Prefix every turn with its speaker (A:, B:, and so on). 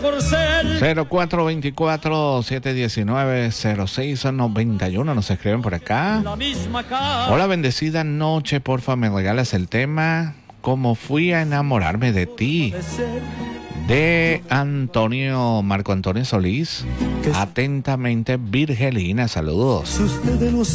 A: 0424-719-0691. Nos escriben por acá. Hola, bendecida noche. Porfa, me regalas el tema "Cómo fui a enamorarme de ti", de Marco Antonio Solís. Atentamente, Virgelina. Saludos.